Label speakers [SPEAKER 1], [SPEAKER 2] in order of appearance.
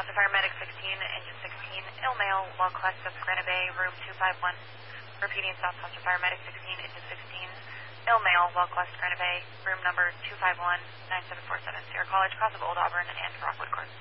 [SPEAKER 1] Foster Fire Medic 16, Engine 16, ill male, well class of Granite Bay, room 251. Repeating, South Foster Fire Medic 16, Engine 16, ill male, well class Granite Bay, room number 251, 9747, Sierra College, cross of Old Auburn and Rockwood Court.